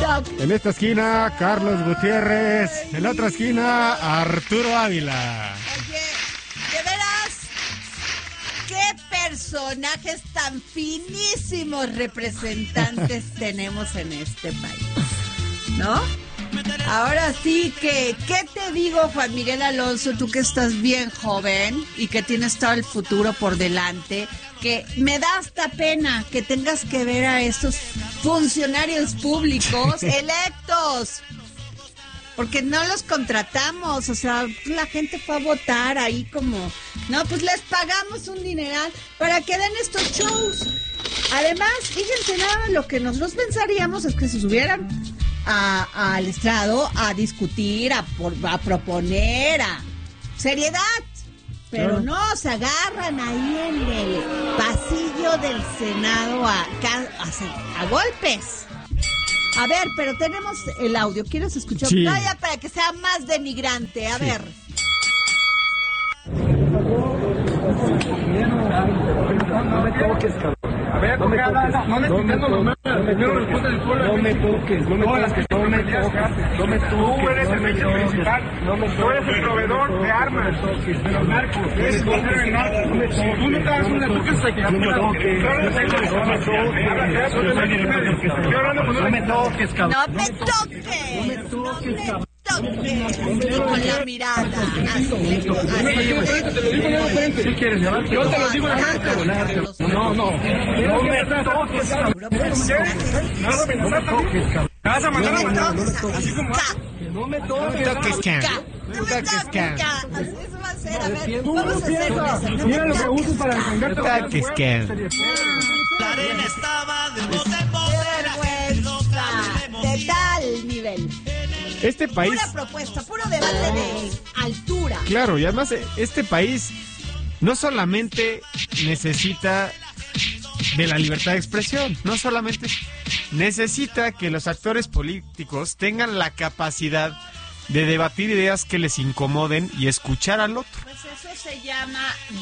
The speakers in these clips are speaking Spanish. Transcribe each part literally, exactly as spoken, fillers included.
En esta esquina, Carlos Gutiérrez. En la otra esquina, Arturo Ávila. Oye, de veras, qué personajes tan finísimos representantes tenemos en este país, ¿no? Ahora sí que, ¿qué te digo, Juan Miguel Alonso? Tú que estás bien joven y que tienes todo el futuro por delante, que me da hasta pena que tengas que ver a estos funcionarios públicos electos, porque no los contratamos, o sea, la gente fue a votar ahí como, no, pues les pagamos un dineral para que den estos shows. Además, fíjense nada, lo que nosotros pensaríamos es que se subieran a, al estrado a discutir, a, por, a proponer, a seriedad. Pero no, se agarran ahí en el pasillo del Senado a, a, a golpes. A ver, pero tenemos el audio. ¿Quieres escuchar? Sí. Vaya, para que sea más denigrante. A sí. ver. No me toques, cabrón. A ver, no me toques. No me toques. No me toques. No me toques. No me toques. No me toques. Tú eres el medio principal. No me toques. Tú eres el proveedor de armas. De los narcos. Eres el proveedor de narcos. Tú no te das una toques. No me toques. No me toques, cabrón. No me toques. No me toques, cabrón. Con la mirada. Así, te lo digo de frente. Si quieres llevar, yo te lo digo de frente. No, no. No me toques, cabrón. No me toques, cabrón. Me vas a mandar así como no me toques. Toques, can. No me toques, can. Eso va a ser, a ver, vamos a hacer eso. Mira lo que uso para encangarte. Toques, can. La arena estaba de bote en vergüenza de tal nivel. Este país... Pura propuesta, puro debate de altura. Claro, y además este país no solamente necesita de la libertad de expresión, no solamente necesita que los actores políticos tengan la capacidad de debatir ideas que les incomoden y escuchar al otro. Pues eso se llama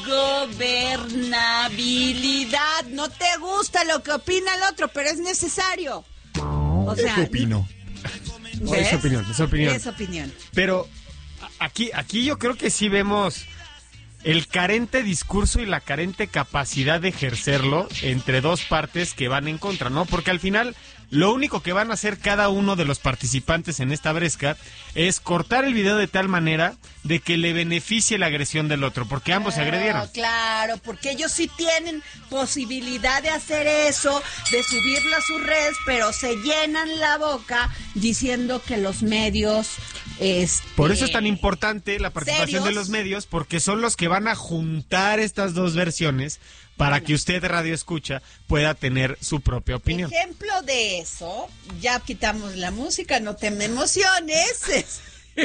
gobernabilidad. No te gusta lo que opina el otro, pero es necesario. O sea, ¿qué opino? No, es opinión, es opinión. Es opinión. Pero aquí, aquí yo creo que sí vemos el carente discurso y la carente capacidad de ejercerlo entre dos partes que van en contra, ¿no? Porque al final lo único que van a hacer cada uno de los participantes en esta bresca es cortar el video de tal manera de que le beneficie la agresión del otro, porque ambos claro, se agredieron. Claro, porque ellos sí tienen posibilidad de hacer eso, de subirlo a sus redes, pero se llenan la boca diciendo que los medios... Este, Por eso es tan importante la participación ¿serios? de los medios, porque son los que van a juntar estas dos versiones para bueno. que usted, Radio Escucha, pueda tener su propia opinión. Ejemplo de eso, ya quitamos la música, no te me emociones.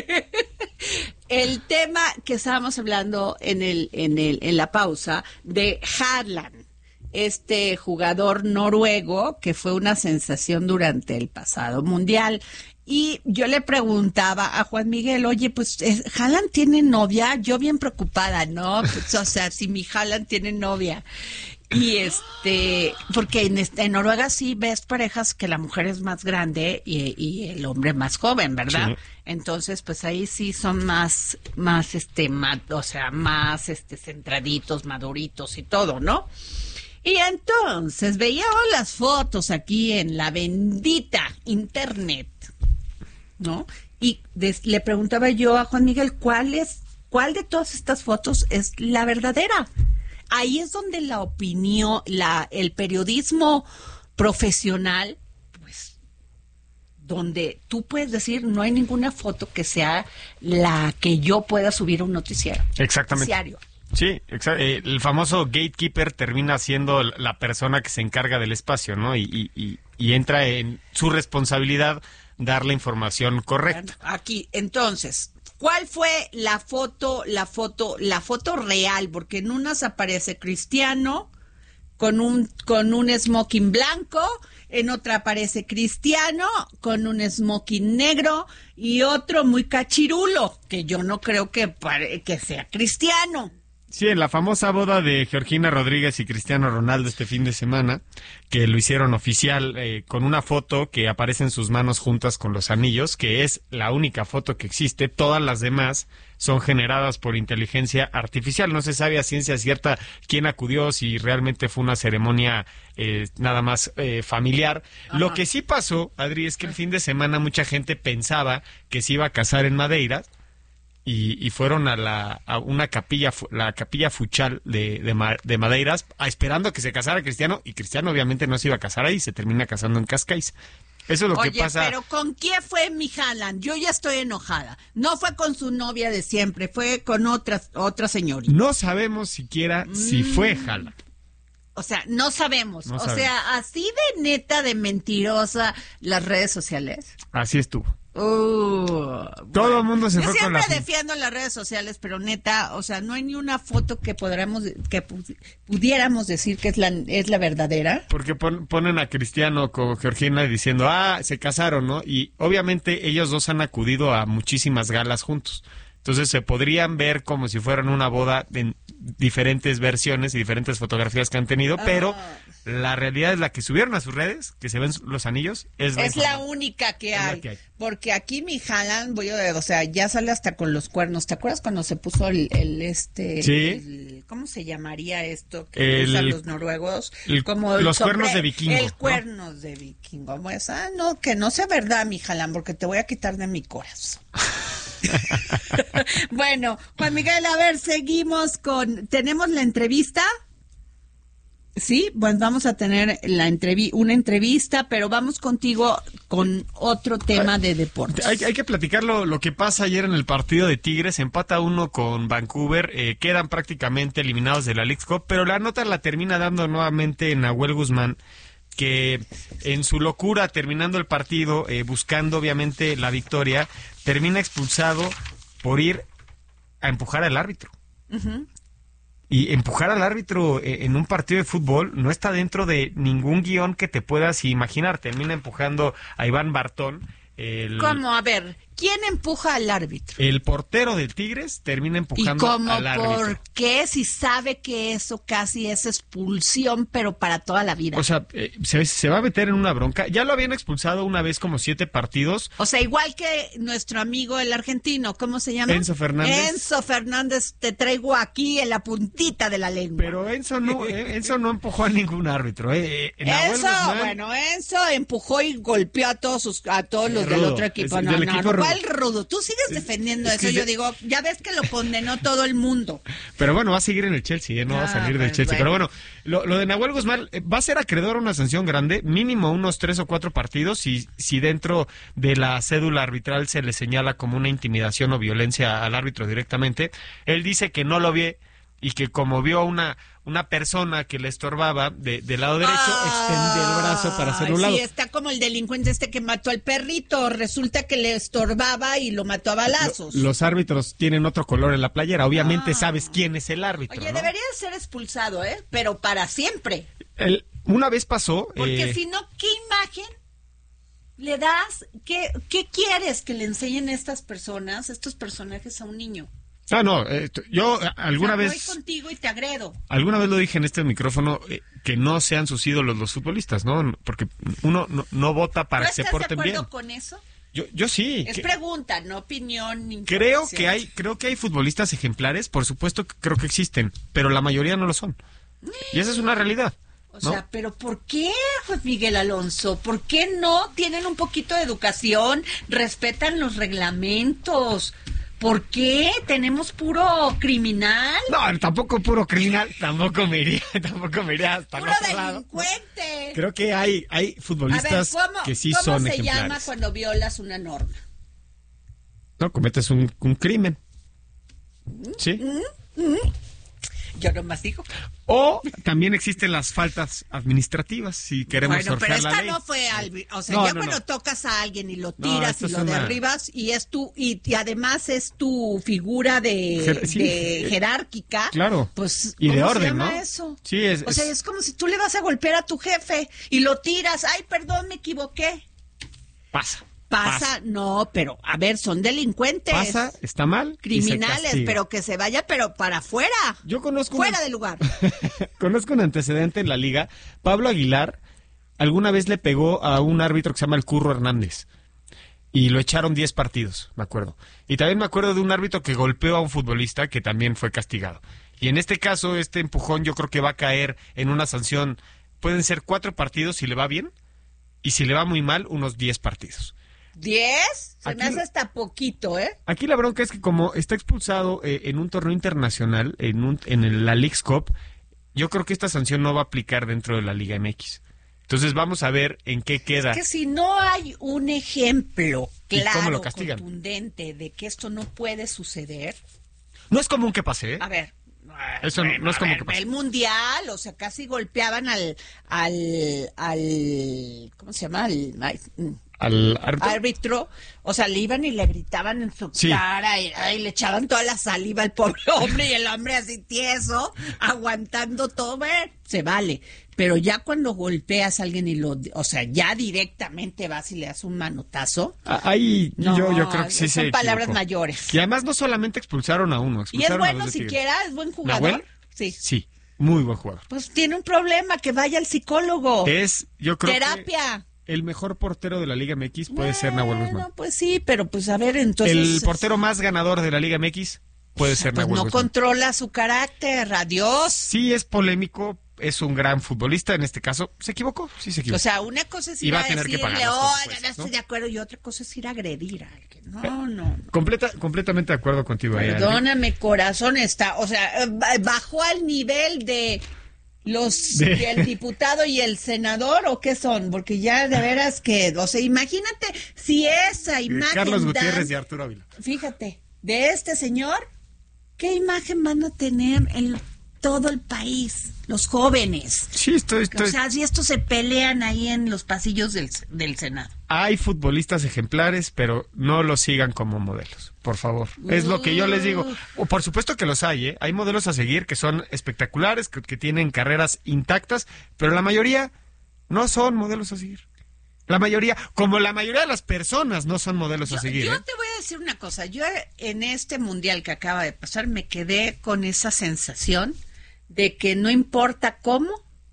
El tema que estábamos hablando en el en el en la pausa de Haaland, este jugador noruego que fue una sensación durante el pasado mundial. Y yo le preguntaba a Juan Miguel, oye, pues, ¿Haaland tiene novia? Yo bien preocupada, ¿no? Pues, o sea, si mi Haaland tiene novia. Y este, porque en, este, en Noruega sí ves parejas que la mujer es más grande y, y el hombre más joven, ¿verdad? Sí. Entonces, pues ahí sí son más, más, este, más, o sea, más, este, centraditos, maduritos y todo, ¿no? Y entonces veía las fotos aquí en la bendita internet, ¿no? Y des, le preguntaba yo a Juan Miguel, ¿cuál es, cuál de todas estas fotos es la verdadera? Ahí es donde la opinión, la, el periodismo profesional, pues, donde tú puedes decir, no hay ninguna foto que sea la que yo pueda subir a un noticiero. Exactamente. Noticiario. Sí, exacto. El famoso gatekeeper termina siendo la persona que se encarga del espacio, ¿no? Y, y, y, y entra en su responsabilidad dar la información correcta. Aquí, entonces, ¿cuál fue la foto, la foto, la foto real? Porque en unas aparece Cristiano con un, con un smoking blanco, en otra aparece Cristiano con un smoking negro y otro muy cachirulo, que yo no creo que, pare, que sea Cristiano, Sí, en la famosa boda de Georgina Rodríguez y Cristiano Ronaldo este fin de semana, que lo hicieron oficial eh, con una foto que aparece en sus manos juntas con los anillos, que es la única foto que existe. Todas las demás son generadas por inteligencia artificial. No se sabe a ciencia cierta quién acudió, si realmente fue una ceremonia eh, nada más eh, familiar. Ajá. Lo que sí pasó, Adri, es que el fin de semana mucha gente pensaba que se iba a casar en Madeira. Y, y fueron a la a una capilla, la capilla Fuchal de, de, de Madeiras, a, esperando que se casara Cristiano, y Cristiano obviamente no se iba a casar ahí, se termina casando en Cascais. Eso es lo Oye, que pasa. Pero ¿con quién fue mi Haaland? Yo ya estoy enojada. No fue con su novia de siempre, fue con otra, otra señorita. No sabemos siquiera mm. si fue Haaland. O sea, no sabemos. No o sabemos. sea, así de neta, de mentirosa las redes sociales. Así estuvo. Uh, Todo bueno. el mundo se Yo fue con la... siempre defiendo las redes sociales, pero neta, o sea, no hay ni una foto que podamos, que pudiéramos decir que es la es la verdadera. Porque pon, ponen a Cristiano con Georgina diciendo, ah, se casaron, ¿no? Y obviamente ellos dos han acudido a muchísimas galas juntos. Entonces se podrían ver como si fueran una boda en diferentes versiones y diferentes fotografías que han tenido, oh. pero la realidad es la que subieron a sus redes, que se ven los anillos, es la, es la única que hay, la que hay. Porque aquí mi Haaland, voy a, o sea, ya sale hasta con los cuernos. ¿Te acuerdas cuando se puso el, el este, sí. el, ¿cómo se llamaría esto que el, usan los noruegos? El, como el los sobre, cuernos de vikingo. El ¿no? cuernos de vikingo. Pues, ah, no, que no sea verdad, mi Haaland, porque te voy a quitar de mi corazón. Bueno, Juan Miguel, a ver, seguimos con... ¿Tenemos la entrevista? Sí, pues vamos a tener la entrevi una entrevista, pero vamos contigo con otro tema de deportes. Hay, hay que platicar lo, lo que pasa ayer en el partido de Tigres. Empata uno con Vancouver, eh, quedan prácticamente eliminados de la Leagues Cup, pero la nota la termina dando nuevamente Nahuel Guzmán, que en su locura, terminando el partido, eh, buscando obviamente la victoria, termina expulsado por ir a empujar al árbitro. Uh-huh. Y empujar al árbitro en un partido de fútbol no está dentro de ningún guión que te puedas imaginar. Termina empujando a Iván Bartón. El... ¿Cómo? A ver, ¿quién empuja al árbitro? El portero del Tigres termina empujando ¿Y cómo, al árbitro. ¿Por qué? Si sabe que eso casi es expulsión, pero para toda la vida. O sea, eh, se, se va a meter en una bronca. Ya lo habían expulsado una vez como siete partidos. O sea, igual que nuestro amigo el argentino, ¿cómo se llama? Enzo Fernández. Enzo Fernández, te traigo aquí en la puntita de la lengua. Pero Enzo no, Enzo no empujó a ningún árbitro. Eh. Enzo, Guzmán, bueno, Enzo empujó y golpeó a todos sus, a todos los del otro equipo. Es, no, del no, equipo no, ¿cuál rudo? Tú sigues defendiendo es eso. Yo de... digo, ya ves que lo condenó todo el mundo. Pero bueno, va a seguir en el Chelsea, ¿eh? no ah, va a salir del Chelsea. Bueno. Pero bueno, lo, lo de Nahuel Guzmán eh, va a ser acreedor a una sanción grande, mínimo unos tres o cuatro partidos, si, si dentro de la cédula arbitral se le señala como una intimidación o violencia al árbitro directamente. Él dice que no lo ve y que como vio una una persona que le estorbaba de, del lado derecho, ah, extende el brazo para hacer un lado. Sí, está como el delincuente este que mató al perrito, resulta que le estorbaba y lo mató a balazos. Lo, los árbitros tienen otro color en la playera, obviamente ah. sabes quién es el árbitro. Oye, ¿no? Debería ser expulsado, ¿eh? Pero para siempre. El, una vez pasó... Porque eh... si no, ¿qué imagen le das? ¿Qué, ¿Qué quieres que le enseñen a estas personas, estos personajes a un niño? Ah, no, eh, yo alguna o sea, vez... voy contigo y te agredo. Alguna vez lo dije en este micrófono, eh, que no sean sus ídolos los futbolistas, ¿no? Porque uno no, no vota para que se porten bien. ¿Estás de acuerdo con eso? Yo, yo sí. Es que, pregunta, no opinión. Ni creo que hay, creo que hay futbolistas ejemplares, por supuesto que creo que existen, pero la mayoría no lo son. Y esa es una realidad. O ¿no? sea, pero ¿por qué, Miguel Alonso? ¿Por qué no tienen un poquito de educación? Respetan los reglamentos. ¿Por qué? ¿Tenemos puro criminal? No, tampoco puro criminal, tampoco me iría, tampoco me iría hasta puro el otro delincuente. Lado. Creo que hay, hay futbolistas a ver, ¿cómo, que sí ¿cómo son se ejemplares? llama cuando violas una norma? No, cometes un, un crimen. ¿Sí? ¿Mm? ¿Mm? Yo nomás digo. O también existen las faltas administrativas, si queremos bueno, sortear pero esta la ley. no fue al, o sea, no, ya no, cuando no. tocas a alguien y lo tiras no, y lo una... derribas y es tu y, y además es tu figura de, Jer sí, de eh, jerárquica, claro, pues y de ¿cómo orden, se llama ¿no? eso? Sí, es, o sea, es como si tú le vas a golpear a tu jefe y lo tiras, ay, perdón, me equivoqué. Pasa. Pasa, Pasa. no, pero a ver, son delincuentes. Pasa, está mal. y se Criminales, castiga. pero que se vaya, pero para afuera. Yo conozco Fuera un- del lugar. conozco un antecedente en la liga. Pablo Aguilar alguna vez le pegó a un árbitro que se llama el Curro Hernández. Y lo echaron diez partidos, me acuerdo. Y también me acuerdo de un árbitro que golpeó a un futbolista que también fue castigado. Y en este caso, este empujón yo creo que va a caer en una sanción. Pueden ser cuatro partidos si le va bien. Y si le va muy mal, unos diez partidos. ¿Diez? Se me Aquí- hace hasta poquito, ¿eh? Aquí la bronca es que como está expulsado eh, en un torneo internacional, en, un, en el- la Leagues Cup, yo creo que esta sanción no va a aplicar dentro de la Liga M X. Entonces vamos a ver en qué queda. Que si no hay un ejemplo ¿Y cómo claro, lo castigan? contundente de que esto no puede suceder, No es común que pase, ¿eh? a ver. Eso no- no es a como ver, que pase. el mundial, o sea, casi golpeaban al, al, al, ¿cómo se llama? Al, ay, mm, Al árbitro. árbitro, o sea, le iban y le gritaban en su Sí. cara y, ay, le echaban toda la saliva al pobre hombre y el hombre así tieso, aguantando todo, bueno, se vale. Pero ya cuando golpeas a alguien y lo, o sea, ya directamente vas y le das un manotazo. Ah, Ahí No, yo, yo creo que sí son se palabras equivocó. mayores. Y además no solamente expulsaron a uno, Y es expulsaron a bueno dos de Tigres. siquiera, es buen jugador. ¿Nahuel? Sí. Sí, muy buen jugador. Pues tiene un problema, que vaya al psicólogo. Es, yo creo Terapia. que el mejor portero de la Liga M X puede ser Nahuel Guzmán. Bueno, pues sí, pero pues a ver, entonces... El portero más ganador de la Liga M X puede ser pues Nahuel no Guzmán. controla su carácter, adiós. Sí es polémico, es un gran futbolista, en este caso se equivocó, sí se equivocó. O sea, una cosa es Y ir va a a tener que decirle, pagar las oiga, no consecuencias, estoy ¿no? de acuerdo, y otra cosa es ir a agredir a alguien. No, no. Completa, completamente de acuerdo contigo. ahí, Adri. Perdóname, corazón, está, o sea, eh, bajó al nivel de los De- del diputado y el senador, ¿o qué son? Porque ya de veras que, o sea, imagínate si esa Eh, imagen Carlos dan- Gutiérrez y Arturo Ávila. fíjate, de este señor, ¿qué imagen van a tener en todo el país los jóvenes? Sí, estoy, O estoy... sea, si estos se pelean ahí en los pasillos del, del Senado. Hay futbolistas ejemplares, pero no los sigan como modelos, por favor. Es lo que yo les digo. O por supuesto que los hay, ¿eh? Hay modelos a seguir que son espectaculares, que, que tienen carreras intactas, pero la mayoría no son modelos a seguir. La mayoría, como la mayoría de las personas no son modelos Yo, a seguir. yo ¿eh? te voy a decir una cosa. Yo en este mundial que acaba de pasar me quedé con esa sensación de que no importa cómo,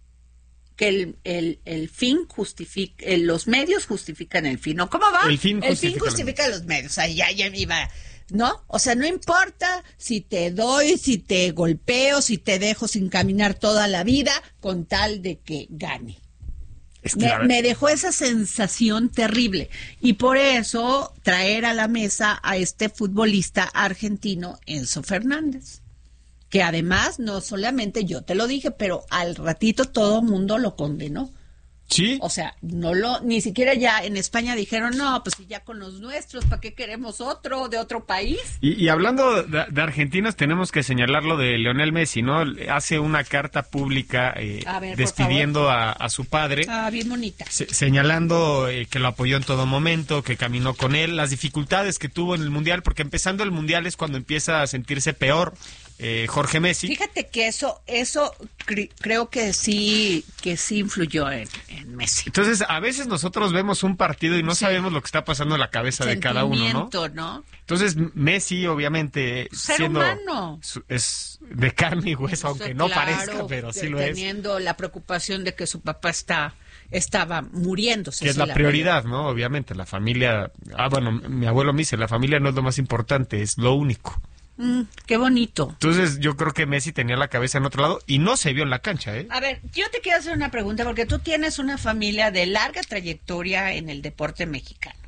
que el, el, el fin justifica, eh, los medios justifican el fin. ¿No? ¿Cómo va? El fin el fin justifica los justifica los medios. Ahí ya, ya me iba. ¿No? O sea, no importa si te doy, si te golpeo, si te dejo sin caminar toda la vida, con tal de que gane. Es que Me, la ver- me dejó esa sensación terrible y por eso traer a la mesa a este futbolista argentino Enzo Fernández, que además no solamente yo te lo dije, pero al ratito todo mundo lo condenó. Sí, O sea, no lo, ni siquiera ya en España dijeron, no, pues si ya con los nuestros, ¿para qué queremos otro de otro país? y, y hablando de, de argentinos, tenemos que señalar lo de Lionel Messi, ¿no? Hace una carta pública eh, A ver, por despidiendo a, a su padre. Ah, bien bonita. Se- señalando eh, que lo apoyó en todo momento, que caminó con él, las dificultades que tuvo en el Mundial, porque empezando el Mundial es cuando empieza a sentirse peor eh, Jorge Messi. Fíjate que eso, eso cre- creo que sí, que sí influyó en, en Messi. Entonces, a veces nosotros vemos un partido y no Sí. sabemos lo que está pasando en la cabeza de cada uno, ¿no? Sentimiento, ¿no? Entonces, Messi, obviamente, Ser siendo humano. su- es de carne y hueso, aunque O sea, no claro, parezca, pero sí que lo es. Teniendo la preocupación de que su papá está, estaba muriéndose. Que es sí, la prioridad, ¿no? Obviamente, la familia... Ah, bueno, mi abuelo me dice, la familia no es lo más importante, es lo único. Mm, qué bonito. Entonces, yo creo que Messi tenía la cabeza en otro lado y no se vio en la cancha, ¿eh? A ver, yo te quiero hacer una pregunta porque tú tienes una familia de larga trayectoria en el deporte mexicano.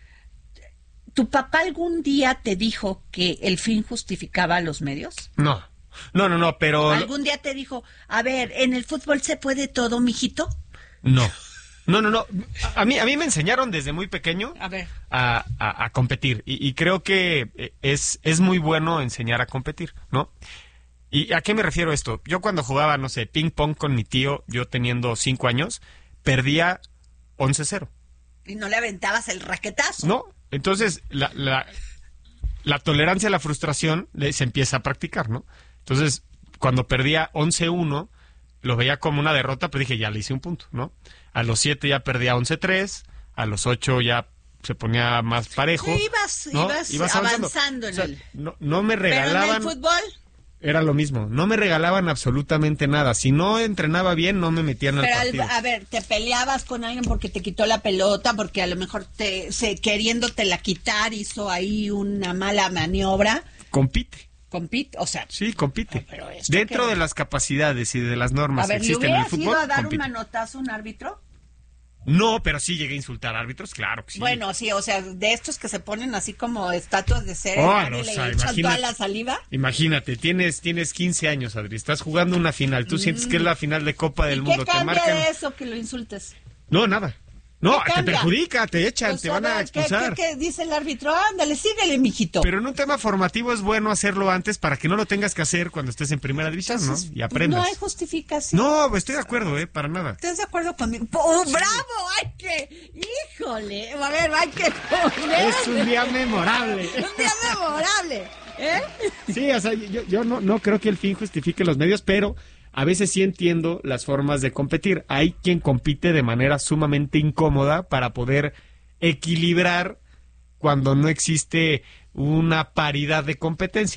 ¿Tu papá algún día te dijo que el fin justificaba los medios? No, no, no, no, pero... ¿Algún día te dijo, a ver, en el fútbol se puede todo, mijito? No, no, no, no. A mí, a mí me enseñaron desde muy pequeño A ver. a, a- a competir y, y creo que es, es muy bueno enseñar a competir, ¿no? ¿Y a qué me refiero esto? Yo cuando jugaba, no sé, ping pong con mi tío, yo teniendo cinco años, perdía once cero. ¿Y no le aventabas el raquetazo? ¿No? Entonces, la, la, la tolerancia a la frustración le- se empieza a practicar, ¿no? Entonces, cuando perdía once uno, lo veía como una derrota, pero dije, ya le hice un punto, ¿no? A los siete ya perdía once tres, a los ocho ya se ponía más parejo. Sí, ibas, ¿no? ibas, ibas avanzando, avanzando en o sea, el... no, no me Pero en regalaban... el fútbol... Era lo mismo, no me regalaban absolutamente nada. Si no entrenaba bien, no me metían al Pero partido. al, a ver, te peleabas con alguien porque te quitó la pelota, porque a lo mejor te, se, queriéndotela quitar hizo ahí una mala maniobra. Compite. Compite, o sea... Sí, compite. Ah, pero esto Dentro que- de las capacidades y de las normas A ver, que ¿le existen en el hubieras ido fútbol, a dar compite. un manotazo a un árbitro? No, pero sí llegué a insultar árbitros, claro que sí. Bueno, sí, o sea, de estos que se ponen así como estatuas de cera Oh, y no, le o sea, echan imagínate. toda la saliva. Imagínate, tienes, tienes quince años, Adri, estás jugando una final, tú sientes que es la final de Copa del ¿Y Mundo, qué te cambia marcan... de eso que lo insultes? No, nada. No, ¿Qué te cambia? perjudica, te echan, Pues, te van a ver, ¿qué- expulsar. ¿qué, qué dice el árbitro? Ándale, síguele, mijito. Pero en un tema formativo es bueno hacerlo antes para que no lo tengas que hacer cuando estés en primera división, Entonces, ¿no? Y aprendas. No hay justificación. No, estoy de acuerdo, ¿eh? Para nada. ¿Estás de acuerdo conmigo? ¡Oh, bravo! ¡Hay que! ¡Híjole! A ver, hay que poner... Es un día memorable. Un día memorable, ¿eh? Sí, o sea, yo, yo no, no creo que el fin justifique los medios, pero a veces sí entiendo las formas de competir. Hay quien compite de manera sumamente incómoda para poder equilibrar cuando no existe una paridad de competencia.